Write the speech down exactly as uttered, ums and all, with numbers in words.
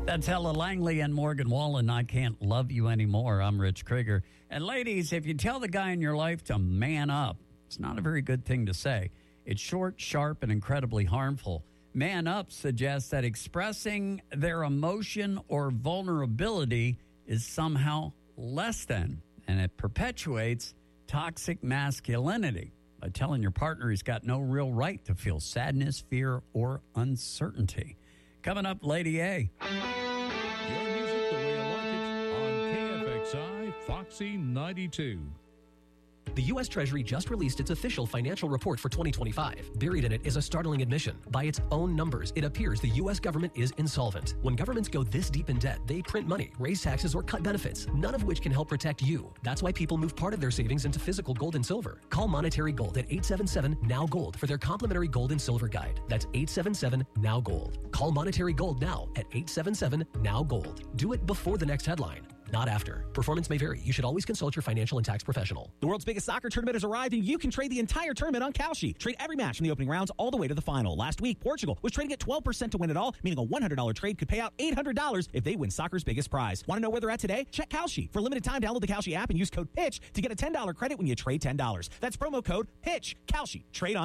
That's Ella Langley and Morgan Wallen. I Can't Love You Anymore. I'm Rich Krieger. And ladies, if you tell the guy in your life to man up, it's not a very good thing to say. It's short, sharp, and incredibly harmful. Man up suggests that expressing their emotion or vulnerability is somehow less than, and it perpetuates toxic masculinity by telling your partner he's got no real right to feel sadness, fear, or uncertainty. Coming up, Lady A. Your music the way you like it on K F X I Foxy ninety-two. The U S Treasury just released its official financial report for twenty twenty-five. Buried in it is a startling admission. By its own numbers, it appears the U S government is insolvent. When governments go this deep in debt, they print money, raise taxes, or cut benefits, none of which can help protect you. That's why people move part of their savings into physical gold and silver. Call Monetary Gold at eight seven seven, N O W, GOLD for their complimentary gold and silver guide. That's eight seven seven, N O W, GOLD. Call Monetary Gold now at eight seven seven, N O W, GOLD. Do it before the next headline, not after. Performance may vary. You should always consult your financial and tax professional. The world's biggest soccer tournament has arrived, and you can trade the entire tournament on Kalshi. Trade every match from the opening rounds all the way to the final. Last week, Portugal was trading at twelve percent to win it all, meaning a one hundred dollars trade could pay out eight hundred dollars if they win soccer's biggest prize. Want to know where they're at today? Check Kalshi. For a limited time, download the Kalshi app and use code PITCH to get a ten dollars credit when you trade ten dollars. That's promo code PITCH. Kalshi. Trade on